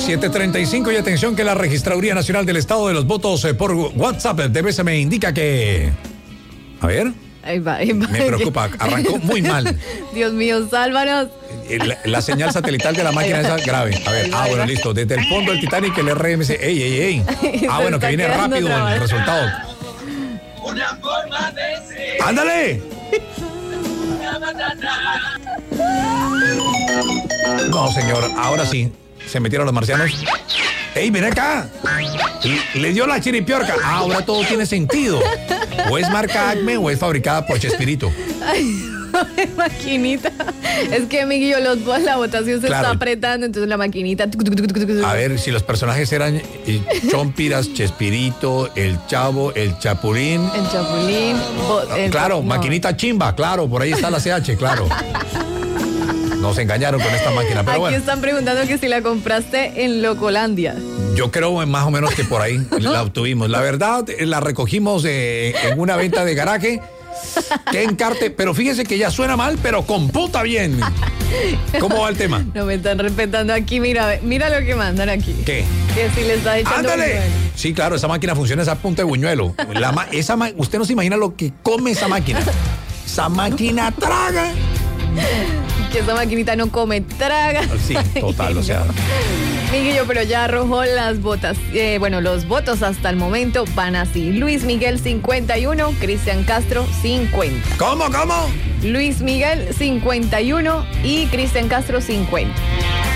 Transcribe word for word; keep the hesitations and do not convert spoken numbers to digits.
siete treinta y cinco y atención que la Registraduría Nacional del Estado de los Votos eh, por WhatsApp de B S me indica que... A ver... Ahí va, ahí va. Me preocupa, arrancó muy mal. Dios mío, sálvanos. La, la señal satelital de la máquina es grave. A ver, ah, bueno, listo. Desde el fondo del Titanic, el R M C. ¡Ey, ey, ey! Ah, bueno, que viene rápido el resultado. ¡Ándale! No, señor, ahora sí. Se metieron los marcianos. ¡Ey, ven acá! Y le dio la chiripiorca. Ah, ahora todo tiene sentido. O es marca Acme o es fabricada por Chespirito. Ay, maquinita. Es que, amiguillo, los, la votación se claro. está apretando, entonces la maquinita. A ver, si los personajes eran Chompiras, Chespirito, el Chavo, el Chapulín. El Chapulín. El, claro, no. maquinita chimba, claro, por ahí está la C H, claro. Nos engañaron con esta máquina, pero Aquí bueno. están preguntando que si la compraste en Locolandia. Yo creo más o menos que por ahí la obtuvimos. La verdad, la recogimos eh, en una venta de garaje. Que encarte, pero fíjese que ya suena mal, pero computa bien. ¿Cómo va el tema? No me están respetando aquí, mira, mira lo que mandan aquí. ¿Qué? Que si le está echando ¡ándale! buñuelo. Sí, claro, esa máquina funciona a esa punta de buñuelo. La ma- esa ma- usted no se imagina lo que come esa máquina. Esa máquina traga. Que esa maquinita no come, traga. Sí, total, o sea. Miguelillo, pero ya arrojó las votas. Eh, bueno, los votos hasta el momento van así. Luis Miguel, cincuenta y uno. Cristian Castro, cincuenta. ¿Cómo, cómo? Luis Miguel, cincuenta y uno. Y Cristian Castro, cincuenta.